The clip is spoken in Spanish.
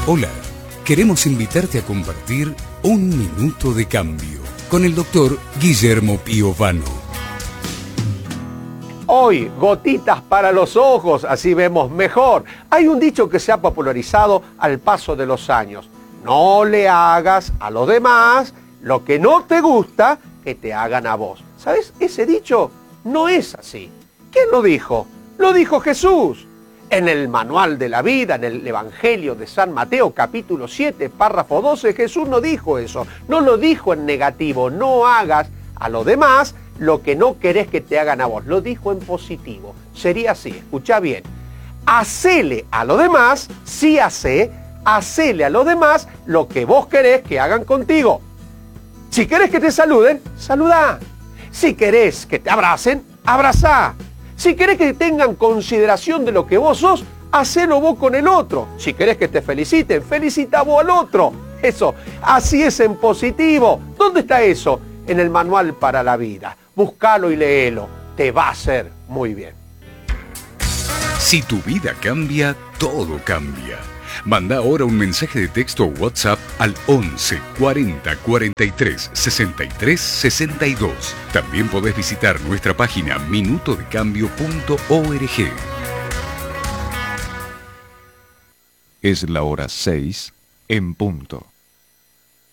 Hola, queremos invitarte a compartir un minuto de cambio con el doctor Guillermo Piovano. Hoy, gotitas para los ojos, así vemos mejor. Hay un dicho que se ha popularizado al paso de los años. No le hagas a los demás lo que no te gusta que te hagan a vos. ¿Sabes? Ese dicho no es así. ¿Quién lo dijo? Lo dijo Jesús. En el manual de la vida, en el Evangelio de San Mateo, capítulo 7, párrafo 12, Jesús no dijo eso. No lo dijo en negativo. No hagas a los demás lo que no querés que te hagan a vos. Lo dijo en positivo. Sería así, escuchá bien. Hacele a los demás, sí hacele a los demás lo que vos querés que hagan contigo. Si querés que te saluden, saludá. Si querés que te abracen, abrazá. Si querés que tengan consideración de lo que vos sos, hacelo vos con el otro. Si querés que te feliciten, felicita vos al otro. Eso, así es en positivo. ¿Dónde está eso? En el manual para la vida. Búscalo y léelo. Te va a hacer muy bien. Si tu vida cambia, todo cambia. Manda ahora un mensaje de texto o WhatsApp al 11 40 43 63 62. También podés visitar nuestra página minutodecambio.org. Es la hora 6 en punto.